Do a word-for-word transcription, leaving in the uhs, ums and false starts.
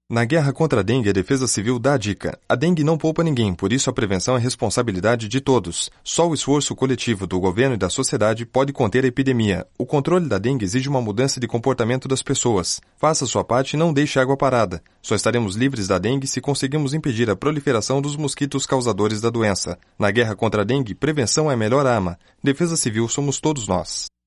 Na guerra contra a dengue, a Defesa Civil dá a dica. A dengue não poupa ninguém, por isso a prevenção é responsabilidade de todos. Só o esforço coletivo do governo e da sociedade pode conter a epidemia. O controle da dengue exige uma mudança de comportamento das pessoas. Faça sua parte e não deixe água parada. Só estaremos livres da dengue se conseguirmos impedir a proliferação dos mosquitos causadores da doença. Na guerra contra a dengue, prevenção é a melhor arma. Defesa Civil somos todos nós.